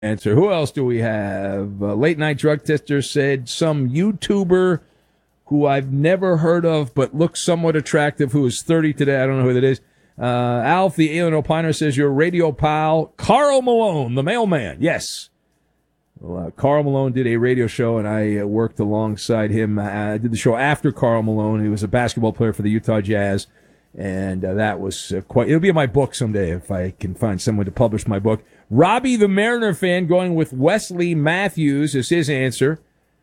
answer. Who else do we have? Late Night Drug Tester said some YouTuber who I've never heard of but looks somewhat attractive, who is 30 today. I don't know who that is. Alf, the Alien Opiner, says your radio pal, Carl Malone, the mailman. Yes. Well, Carl Malone did a radio show, and I worked alongside him. I did the show after Carl Malone. He was a basketball player for the Utah Jazz, and that was quite... It'll be in my book someday if I can find someone to publish my book. Robbie, the Mariner fan, going with Wesley Matthews is his answer.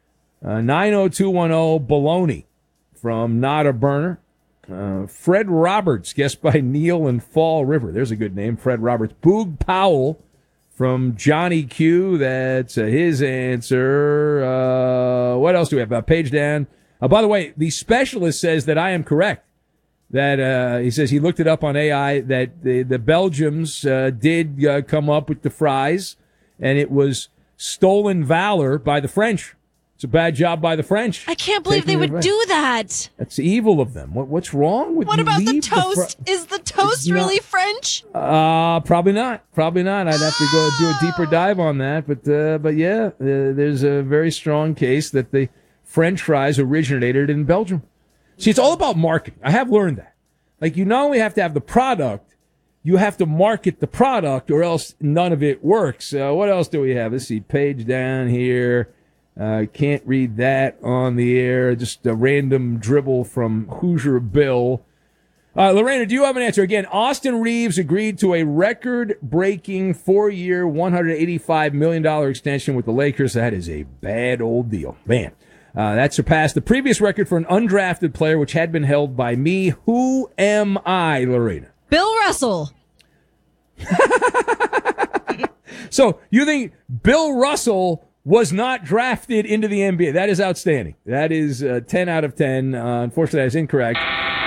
90210, Baloney from Not a Burner. Fred Roberts, guessed by Neil and Fall River. There's a good name, Fred Roberts. Boog Powell from Johnny Q. That's his answer. What else do we have? Page down. By the way, the specialist says that I am correct. That he says he looked it up on AI, that the Belgians did come up with the fries, and it was stolen valor by the French. It's a bad job by the French. I can't believe they would do that. That's evil of them. What's wrong with? What about the toast? Is the toast really French? Probably not. Probably not. I'd have to go do a deeper dive on that. But yeah, there's a very strong case that the French fries originated in Belgium. See, it's all about marketing. I have learned that. Like, you not only have to have the product, you have to market the product, or else none of it works. What else do we have? Let's see. Page down here. Can't read that on the air. Just a random dribble from Hoosier Bill. Lorena, do you have an answer? Again, Austin Reeves agreed to a record-breaking 4-year, $185 million extension with the Lakers. That is a bad old deal. Man, that surpassed the previous record for an undrafted player, which had been held by me. Who am I, Lorena? Bill Russell. So you think Bill Russell was not drafted into the NBA? That is outstanding. That is 10 out of 10. Unfortunately, that is incorrect.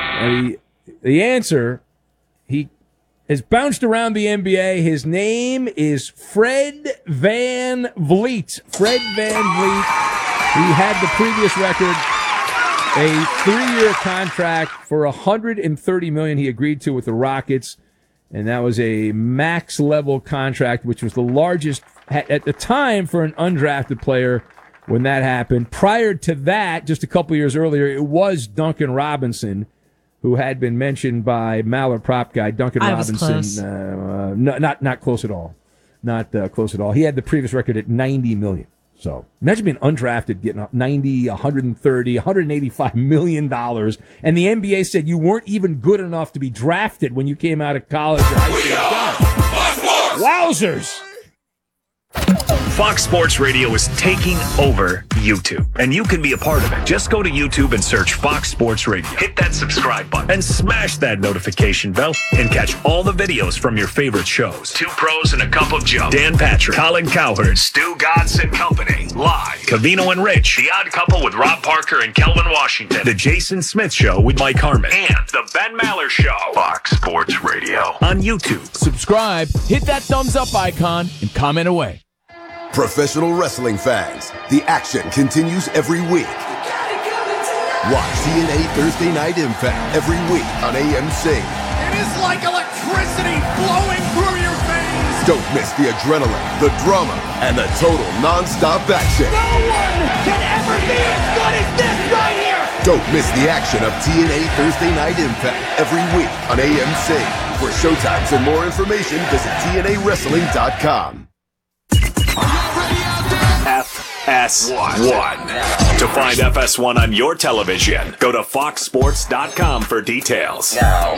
The answer, he has bounced around the NBA. His name is Fred Van Vliet. Fred Van Vliet. He had the previous record, a 3-year contract for $130 million he agreed to with the Rockets, and that was a max-level contract, which was the largest at the time for an undrafted player when that happened. Prior to that, just a couple years earlier, it was Duncan Robinson, who had been mentioned by Mallard Prop Guy. Duncan Robinson, not close at all. Not close at all. He had the previous record at $90 million. So imagine being undrafted, getting $90, $130, $185 million. And the NBA said you weren't even good enough to be drafted when you came out of college or high school. Wowzers! Fox Sports Radio is taking over YouTube, and you can be a part of it. Just go to YouTube and search Fox Sports Radio. Hit that subscribe button and smash that notification bell and catch all the videos from your favorite shows. Two Pros and a Cup of Joe. Dan Patrick, Colin Cowherd, Stu Godson Company, live. Covino and Rich, The Odd Couple with Rob Parker and Kelvin Washington. The Jason Smith Show with Mike Harmon. And The Ben Maller Show. Fox Sports Radio on YouTube. Subscribe, hit that thumbs up icon, and comment away. Professional wrestling fans, the action continues every week. Watch TNA Thursday Night Impact every week on AMC. It is like electricity flowing through your veins. Don't miss the adrenaline, the drama, and the total non-stop action. No one can ever be as good as this right here. Don't miss the action of TNA Thursday Night Impact every week on AMC. For showtimes and more information, visit TNAWrestling.com. FS1. To find FS1 on your television, go to foxsports.com for details. Now.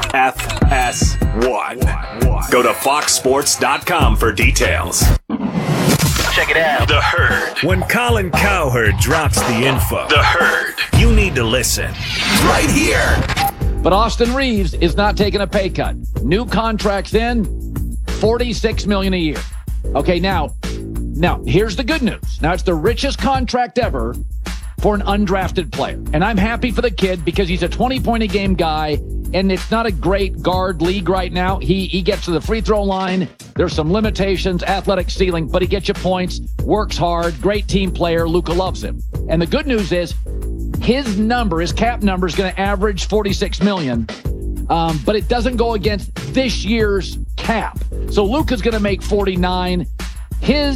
FS1. Go to foxsports.com for details. Check it out. The Herd. When Colin Cowherd drops the info, The Herd, you need to listen. Right here. But Austin Reeves is not taking a pay cut. New contracts in, $46 million a year. Okay, now, here's the good news. Now, it's the richest contract ever for an undrafted player. And I'm happy for the kid because he's a 20-point-a-game guy, and it's not a great guard league right now. He gets to the free throw line. There's some limitations, athletic ceiling, but he gets you points, works hard, great team player. Luka loves him. And the good news is his cap number is going to average $46 million, but it doesn't go against this year's cap. So Luka's going to make 49. his